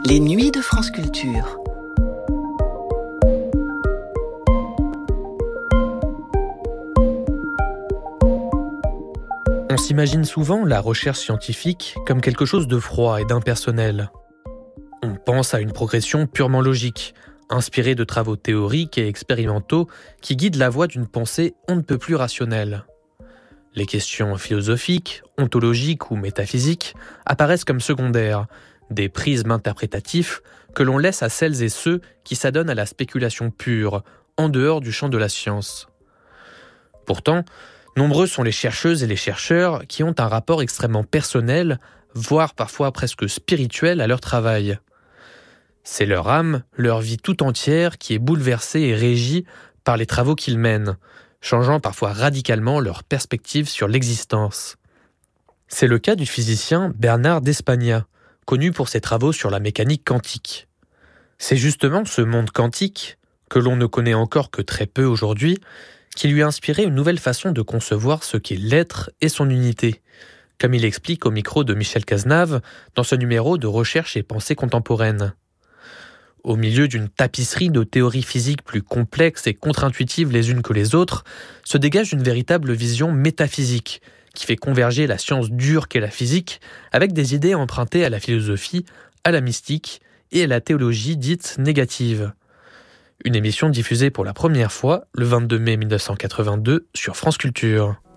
Les nuits de France Culture. On s'imagine souvent la recherche scientifique comme quelque chose de froid et d'impersonnel. On pense à une progression purement logique, inspirée de travaux théoriques et expérimentaux qui guident la voie d'une pensée on ne peut plus rationnelle. Les questions philosophiques, ontologiques ou métaphysiques apparaissent comme secondaires, des prismes interprétatifs que l'on laisse à celles et ceux qui s'adonnent à la spéculation pure, en dehors du champ de la science. Pourtant, nombreux sont les chercheuses et les chercheurs qui ont un rapport extrêmement personnel, voire parfois presque spirituel à leur travail. C'est leur âme, leur vie tout entière qui est bouleversée et régie par les travaux qu'ils mènent, changeant parfois radicalement leur perspective sur l'existence. C'est le cas du physicien Bernard d'Espagna, connu pour ses travaux sur la mécanique quantique. C'est justement ce monde quantique, que l'on ne connaît encore que très peu aujourd'hui, qui lui a inspiré une nouvelle façon de concevoir ce qu'est l'être et son unité, comme il explique au micro de Michel Cazenave dans ce numéro de Recherche et pensée contemporaine. Au milieu d'une tapisserie de théories physiques plus complexes et contre-intuitives les unes que les autres, se dégage une véritable vision métaphysique, qui fait converger la science dure qu'est la physique avec des idées empruntées à la philosophie, à la mystique et à la théologie dite négative. Une émission diffusée pour la première fois le 22 mai 1982 sur France Culture.